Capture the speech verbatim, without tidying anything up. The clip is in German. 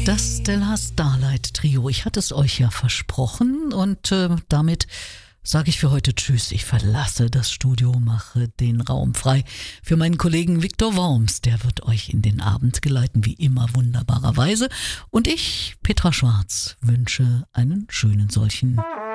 Das Stella Starlight Trio. Ich hatte es euch ja versprochen und äh, damit sage ich für heute Tschüss. Ich verlasse das Studio, mache den Raum frei für meinen Kollegen Viktor Worms. Der wird euch in den Abend geleiten, wie immer wunderbarerweise. Und ich, Petra Schwarz, wünsche einen schönen solchen